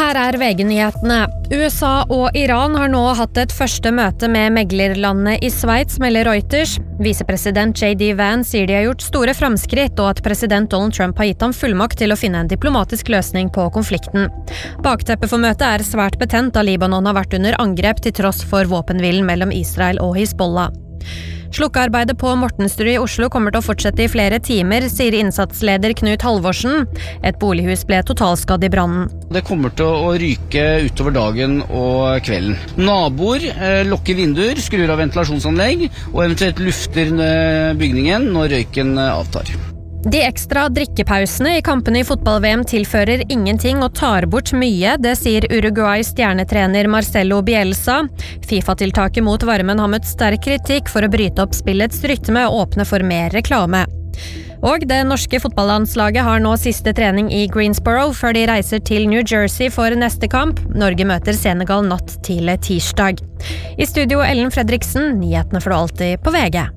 Her VG-nyhetene. USA og Iran har nå hatt et første møte med meglerlandet i Sveits, melder Reuters. Visepresident J.D. Vance sier de har gjort store framskritt, og at president Donald Trump har gitt ham fullmakt til å finne en diplomatisk løsning på konflikten. Bakteppet for møtet svært betent, da Libanon har vært under angrep til tross for våpenhvilen mellom Israel og Hizbollah. Slukkearbeidet på Mortensrud i Oslo kommer til å fortsette i flere timer, sier innsatsleder Knut Halvorsen. Et bolighus ble totalskadd i brannen. Det kommer til å ryke utover dagen og kvelden. Naboer lukker vinduer, skrur av ventilasjonsanlegg og eventuelt lufter bygningen når røyken avtar. De ekstra drikkepausene i kampene i fotball-VM tilfører ingenting og tar bort mye, det sier Uruguays stjernetrener Marcelo Bielsa. FIFA-tiltaket mot varmen har møtt sterk kritikk for å bryte opp spillets rytme og åpne for mer reklame. Og det norske fotballandslaget har nå siste trening i Greensboro før de reiser til New Jersey for neste kamp. Norge møter Senegal natt til tirsdag. I studio Ellen Fredriksen, nyhetene får du alltid på VG.